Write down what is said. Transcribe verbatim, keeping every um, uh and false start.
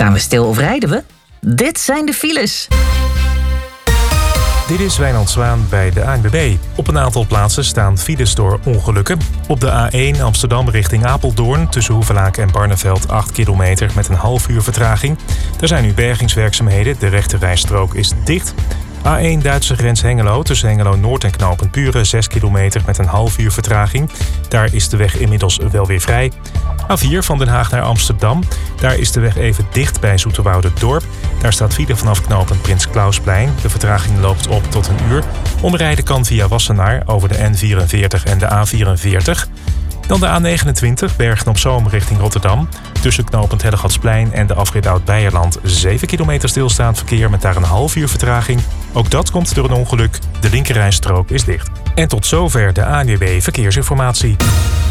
Staan we stil of rijden we? Dit zijn de files. Dit is Wijnand Zwaan bij de A N W B. Op een aantal plaatsen staan files door ongelukken. Op de A één Amsterdam richting Apeldoorn tussen Hoevelaak en Barneveld acht kilometer met een half uur vertraging. Er zijn nu bergingswerkzaamheden, de rechte rijstrook is dicht. A één Duitse grens Hengelo tussen Hengelo Noord en Knooppunt Buren zes kilometer met een half uur vertraging. Daar is de weg inmiddels wel weer vrij. A vier van Den Haag naar Amsterdam. Daar is de weg even dicht bij Zoeterwoude-Dorp. Daar staat file vanaf knooppunt Prins Clausplein. De vertraging loopt op tot een uur. Omrijden kan via Wassenaar over de N vierenveertig en de A vierenveertig. Dan de A negenentwintig Bergen-op-Zoom richting Rotterdam. Tussen knooppunt Hellegatsplein en de afrit Oud-Beijerland zeven kilometer stilstaand verkeer met daar een half uur vertraging. Ook dat komt door een ongeluk. De linkerrijstrook is dicht. En tot zover de A N W B Verkeersinformatie.